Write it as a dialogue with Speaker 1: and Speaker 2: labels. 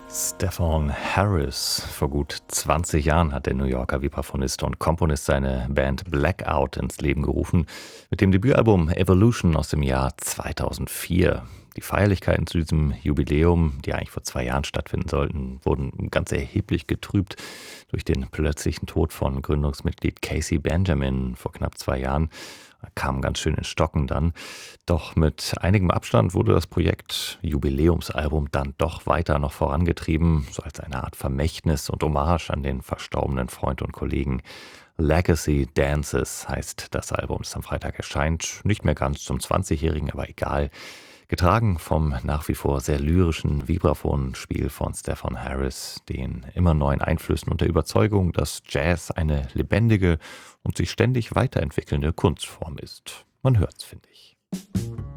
Speaker 1: Stefan Harris. Vor gut 20 Jahren hat der New Yorker Vibraphonist und Komponist seine Band Blackout ins Leben gerufen, mit dem Debütalbum Evolution aus dem Jahr 2004. Die Feierlichkeiten zu diesem Jubiläum, die eigentlich vor 2 Jahren stattfinden sollten, wurden ganz erheblich getrübt durch den plötzlichen Tod von Gründungsmitglied Casey Benjamin vor knapp 2 Jahren. Er kam ganz schön ins Stocken dann. Doch mit einigem Abstand wurde das Projekt Jubiläumsalbum dann doch weiter noch vorangetrieben, so als eine Art Vermächtnis und Hommage an den verstorbenen Freund und Kollegen. Legacy Dances heißt das Album, das am Freitag erscheint. Nicht mehr ganz zum 20-Jährigen, aber egal. Getragen vom nach wie vor sehr lyrischen Vibraphonspiel von Stefan Harris, den immer neuen Einflüssen und der Überzeugung, dass Jazz eine lebendige und sich ständig weiterentwickelnde Kunstform ist. Man hört's, finde ich.